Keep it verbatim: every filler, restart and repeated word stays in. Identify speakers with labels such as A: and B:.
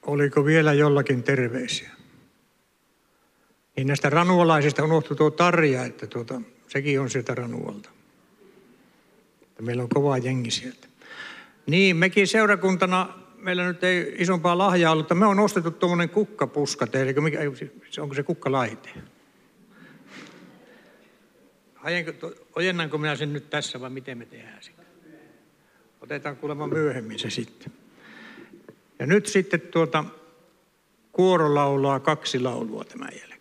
A: oliko vielä jollakin terveisiä? Niin näistä ranualaisista unohtui tuo Tarja, että tuota, sekin on sieltä Ranualta. Meillä on kova jengi sieltä. Niin, mekin seurakuntana, meillä nyt ei isompaa lahjaa ollut, mutta me on ostettu tuommoinen kukkapuska teille. Mikä, onko se kukkalaite? Ojennanko minä sen nyt tässä vai miten me tehdään sitä? Otetaan kuulemma myöhemmin se sitten. Ja nyt sitten tuota kuoro laulaa kaksi laulua tämän jälkeen.